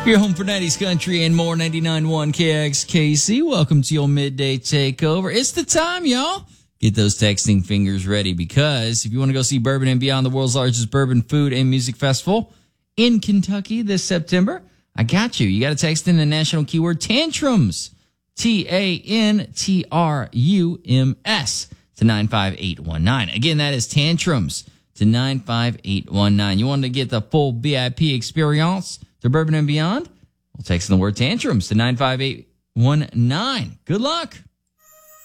Your home for 90s country and more. 99.1 KXKC. Welcome to your midday takeover. It's the time, y'all. Get those texting fingers ready, because if you want to go see Bourbon and Beyond, the world's largest bourbon food and music festival in Kentucky this September, I got you. You got to text in the national keyword tantrums, TANTRUMS, to 95819. Again, that is tantrums to 95819. You want to get the full VIP experience to Bourbon and Beyond? Well, text in the word tantrums to 95819. Good luck.